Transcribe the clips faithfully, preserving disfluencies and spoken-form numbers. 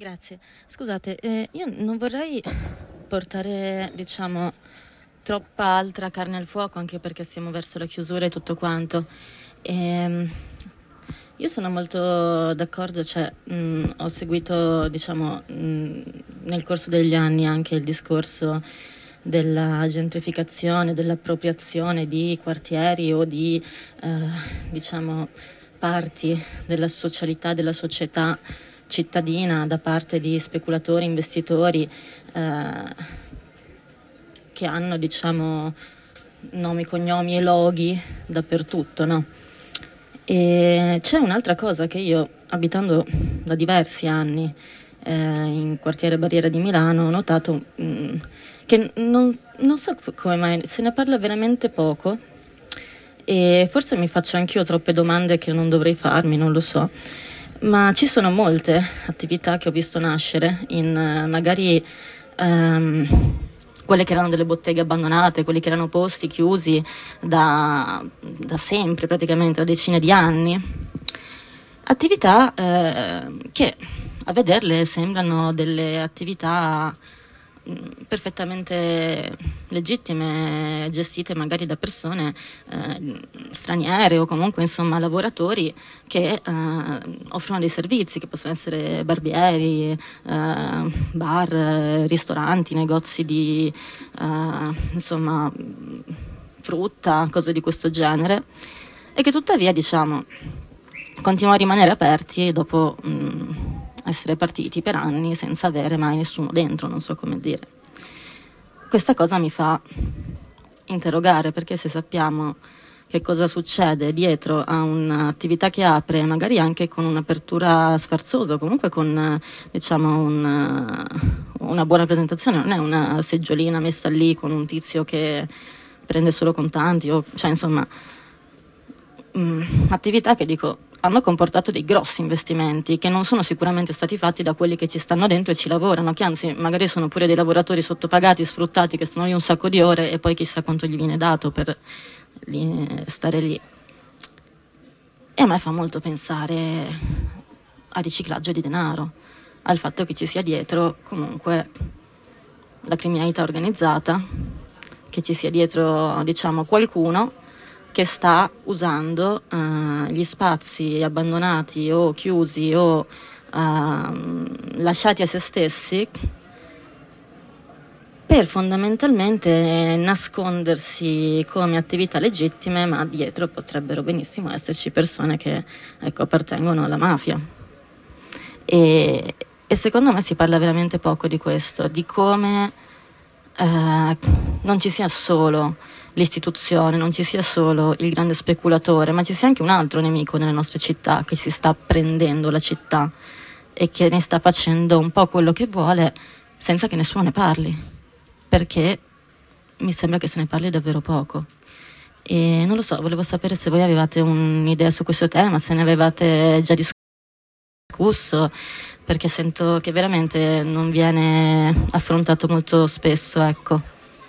Grazie. Scusate, eh, io non vorrei portare, diciamo, troppa altra carne al fuoco, anche perché siamo verso la chiusura e tutto quanto. Ehm, io sono molto d'accordo, cioè, mh, ho seguito, diciamo, mh, nel corso degli anni anche il discorso della gentrificazione, dell'appropriazione di quartieri o di, eh, diciamo, parti della socialità, della società cittadina da parte di speculatori, investitori eh, che hanno, diciamo, nomi, cognomi e loghi dappertutto, no? E c'è un'altra cosa che io, abitando da diversi anni eh, in quartiere Barriera di Milano, ho notato mh, che non, non so come mai se ne parla veramente poco, e forse mi faccio anch'io troppe domande che non dovrei farmi, non lo so, ma ci sono molte attività che ho visto nascere in eh, magari ehm, quelle che erano delle botteghe abbandonate, quelli che erano posti chiusi da, da sempre, praticamente da decine di anni. Attività eh, che a vederle sembrano delle attività mh, perfettamente legittime, gestite magari da persone eh, straniere o comunque insomma lavoratori che eh, offrono dei servizi che possono essere barbieri, eh, bar, ristoranti, negozi di eh, insomma frutta, cose di questo genere, e che tuttavia, diciamo, continuano a rimanere aperti dopo mh, essere partiti per anni senza avere mai nessuno dentro, non so come dire. Questa cosa mi fa interrogare, perché se sappiamo che cosa succede dietro a un'attività che apre, magari anche con un'apertura sfarzosa, comunque con, diciamo, un, una buona presentazione, non è una seggiolina messa lì con un tizio che prende solo contanti, o, cioè insomma, mh, attività che dico hanno comportato dei grossi investimenti che non sono sicuramente stati fatti da quelli che ci stanno dentro e ci lavorano, che anzi magari sono pure dei lavoratori sottopagati, sfruttati, che stanno lì un sacco di ore e poi chissà quanto gli viene dato per lì, stare lì. E a me fa molto pensare al riciclaggio di denaro, al fatto che ci sia dietro comunque la criminalità organizzata, che ci sia dietro, diciamo, qualcuno che sta usando uh, gli spazi abbandonati o chiusi o uh, lasciati a se stessi per fondamentalmente nascondersi come attività legittime, ma dietro potrebbero benissimo esserci persone che, ecco, appartengono alla mafia. E, e secondo me si parla veramente poco di questo, di come uh, non ci sia solo l'istituzione, non ci sia solo il grande speculatore, ma ci sia anche un altro nemico nelle nostre città che si sta prendendo la città e che ne sta facendo un po' quello che vuole senza che nessuno ne parli, perché mi sembra che se ne parli davvero poco. E non lo so, volevo sapere se voi avevate un'idea su questo tema, se ne avevate già discusso, perché sento che veramente non viene affrontato molto spesso, ecco.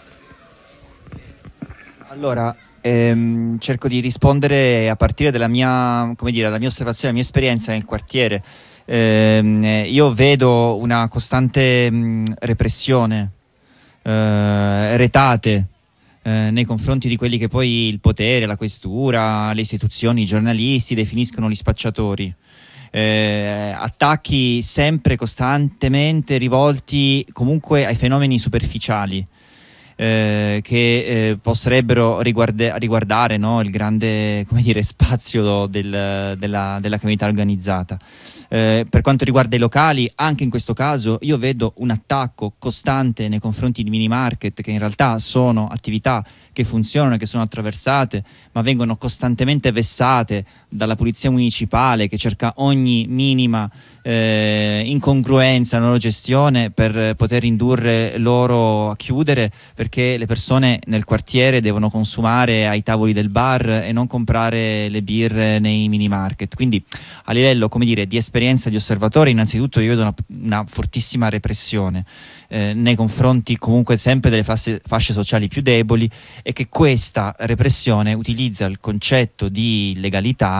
Allora, ehm, cerco di rispondere a partire dalla mia, come dire, dalla mia osservazione, dalla mia esperienza nel quartiere. Ehm, io vedo una costante mh, repressione, eh, retate eh, nei confronti di quelli che poi il potere, la questura, le istituzioni, i giornalisti definiscono gli spacciatori. Eh, attacchi sempre costantemente rivolti comunque ai fenomeni superficiali. Eh, che eh, potrebbero riguarde, riguardare no, il grande, come dire, spazio del, della, della criminalità organizzata. Eh, per quanto riguarda i locali, anche in questo caso io vedo un attacco costante nei confronti di mini market, che in realtà sono attività che funzionano, che sono attraversate, ma vengono costantemente vessate dalla polizia municipale, che cerca ogni minima eh, incongruenza nella loro gestione per poter indurre loro a chiudere, perché le persone nel quartiere devono consumare ai tavoli del bar e non comprare le birre nei mini market. Quindi a livello, come dire, di esperienza di osservatore, innanzitutto io vedo una, una fortissima repressione eh, nei confronti comunque sempre delle fasce, fasce sociali più deboli, e che questa repressione utilizza il concetto di legalità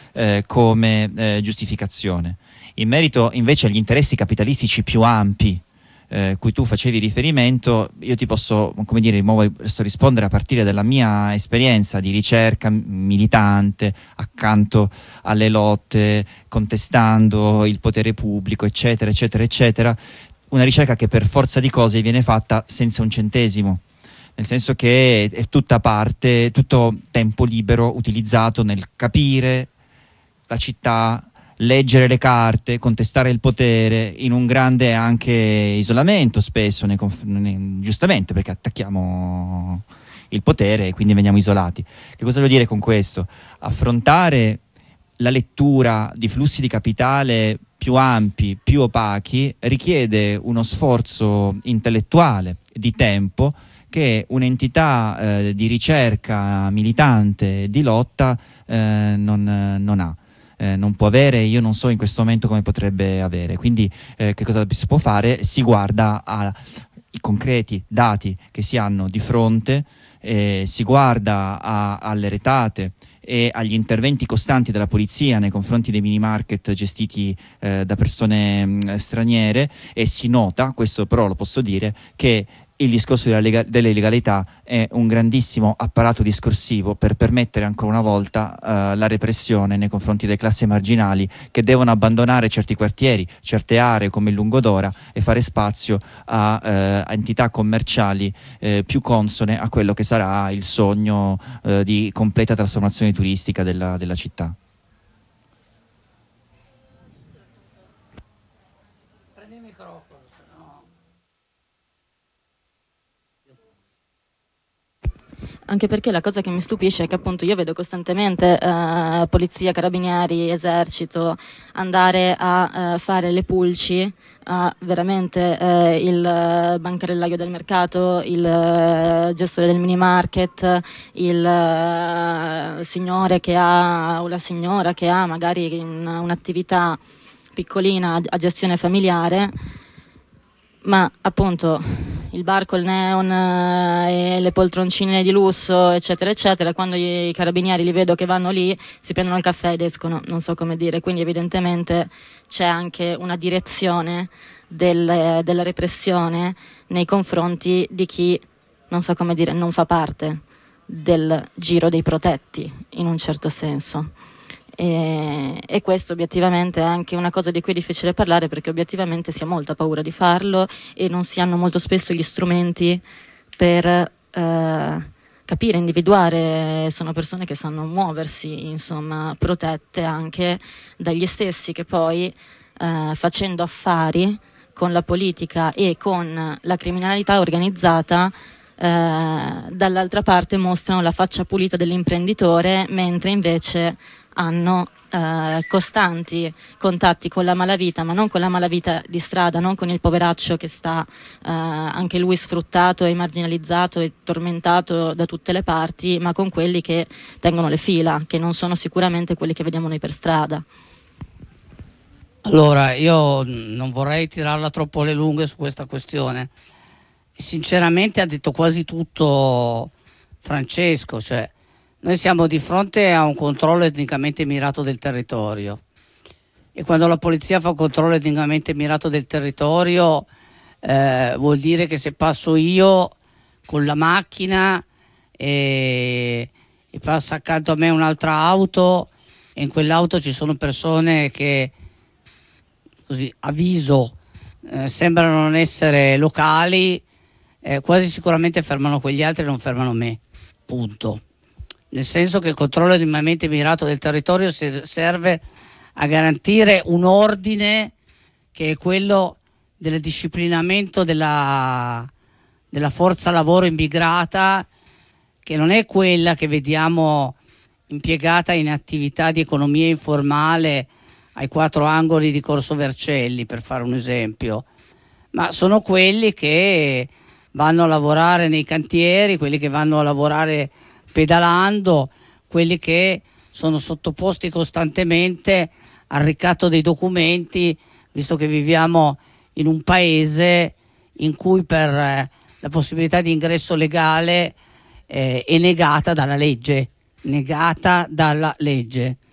eh, come eh, giustificazione. In merito invece agli interessi capitalistici più ampi eh, cui tu facevi riferimento, io ti posso, come dire, posso rispondere a partire dalla mia esperienza di ricerca militante accanto alle lotte, contestando il potere pubblico, eccetera, eccetera, eccetera. Una ricerca che per forza di cose viene fatta senza un centesimo, nel senso che è tutta parte, tutto tempo libero utilizzato nel capire la città, leggere le carte, contestare il potere in un grande anche isolamento spesso, nei conf- nei, giustamente perché attacchiamo il potere e quindi veniamo isolati. Che cosa vuol dire con questo? Affrontare la lettura di flussi di capitale più ampi, più opachi, richiede uno sforzo intellettuale, di tempo, che un'entità eh, di ricerca militante, di lotta, eh, non, non ha. Eh, non può avere, io non so in questo momento come potrebbe avere. Quindi eh, che cosa si può fare? Si guarda ai concreti dati che si hanno di fronte, eh, si guarda a, alle retate e agli interventi costanti della polizia nei confronti dei mini market gestiti eh, da persone mh, straniere, e si nota, questo però lo posso dire, che il discorso della lega- dell'illegalità è un grandissimo apparato discorsivo per permettere ancora una volta uh, la repressione nei confronti delle classi marginali, che devono abbandonare certi quartieri, certe aree come il Lungodora, e fare spazio a, uh, a entità commerciali uh, più consone a quello che sarà il sogno uh, di completa trasformazione turistica della, della città. Prendi il microfono, se no... Anche perché la cosa che mi stupisce è che appunto io vedo costantemente eh, polizia, carabinieri, esercito andare a eh, fare le pulci a veramente eh, il bancarellaio del mercato, il eh, gestore del mini market, il eh, signore che ha o la signora che ha magari un, un'attività piccolina a gestione familiare, ma appunto il bar col neon eh, e le poltroncine di lusso, eccetera eccetera, quando i carabinieri li vedo che vanno lì, si prendono il caffè ed escono, non so come dire. Quindi evidentemente c'è anche una direzione del, della repressione nei confronti di chi, non so come dire, non fa parte del giro dei protetti in un certo senso. E, e questo obiettivamente è anche una cosa di cui è difficile parlare, perché obiettivamente si ha molta paura di farlo e non si hanno molto spesso gli strumenti per eh, capire, individuare. Sono persone che sanno muoversi, insomma, protette anche dagli stessi che poi eh, facendo affari con la politica e con la criminalità organizzata eh, dall'altra parte mostrano la faccia pulita dell'imprenditore, mentre invece hanno eh, costanti contatti con la malavita, ma non con la malavita di strada, non con il poveraccio che sta eh, anche lui sfruttato e marginalizzato e tormentato da tutte le parti, ma con quelli che tengono le fila, che non sono sicuramente quelli che vediamo noi per strada. Allora, io non vorrei tirarla troppo alle lunghe su questa questione. Sinceramente ha detto quasi tutto Francesco, cioè noi siamo di fronte a un controllo etnicamente mirato del territorio, e quando la polizia fa un controllo etnicamente mirato del territorio eh, vuol dire che se passo io con la macchina e, e passa accanto a me un'altra auto e in quell'auto ci sono persone che, così a viso, eh, sembrano non essere locali, eh, quasi sicuramente fermano quegli altri e non fermano me, punto. Nel senso che il controllo etnicamente mirato del territorio serve a garantire un ordine che è quello del disciplinamento della, della forza lavoro immigrata, che non è quella che vediamo impiegata in attività di economia informale ai quattro angoli di Corso Vercelli, per fare un esempio, ma sono quelli che vanno a lavorare nei cantieri, quelli che vanno a lavorare pedalando, quelli che sono sottoposti costantemente al ricatto dei documenti, visto che viviamo in un paese in cui per eh, la possibilità di ingresso legale eh, è negata dalla legge, negata dalla legge.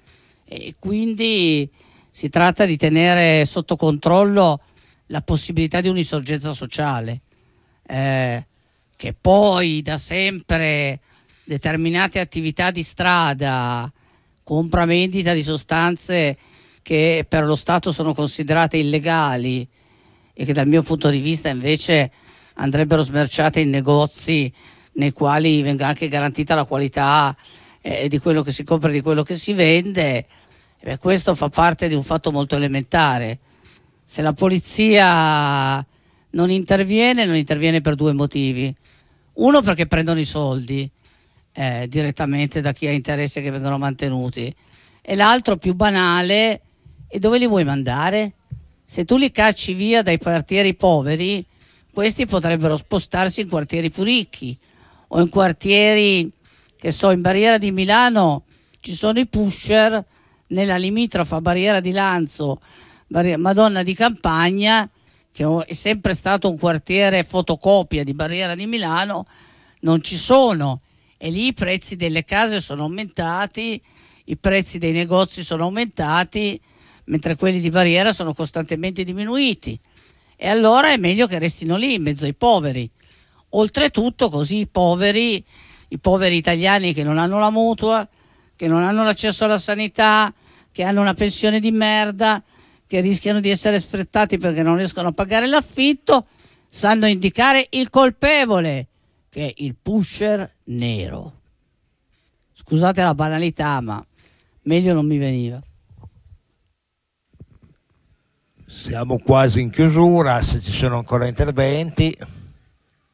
e quindi si tratta di tenere sotto controllo la possibilità di un'insorgenza sociale, eh, che poi da sempre determinate attività di strada, compravendita di sostanze che per lo Stato sono considerate illegali e che dal mio punto di vista invece andrebbero smerciate in negozi nei quali venga anche garantita la qualità eh, di quello che si compra e di quello che si vende. Eh, questo fa parte di un fatto molto elementare. Se la polizia non interviene, non interviene per due motivi. Uno, perché prendono i soldi eh, direttamente da chi ha interesse che vengano mantenuti, e l'altro, più banale, e dove li vuoi mandare? Se tu li cacci via dai quartieri poveri, questi potrebbero spostarsi in quartieri più ricchi o in quartieri, che so, in Barriera di Milano ci sono i pusher, nella limitrofa Barriera di Lanzo, Madonna di Campagna, che è sempre stato un quartiere fotocopia di Barriera di Milano, non ci sono, e lì i prezzi delle case sono aumentati, i prezzi dei negozi sono aumentati, mentre quelli di Barriera sono costantemente diminuiti, e allora è meglio che restino lì in mezzo ai poveri. Oltretutto così i poveri, i poveri italiani che non hanno la mutua, che non hanno l'accesso alla sanità, che hanno una pensione di merda, che rischiano di essere sfruttati perché non riescono a pagare l'affitto, sanno indicare il colpevole, che è il pusher nero. Scusate la banalità, ma meglio non mi veniva. Siamo quasi in chiusura, se ci sono ancora interventi.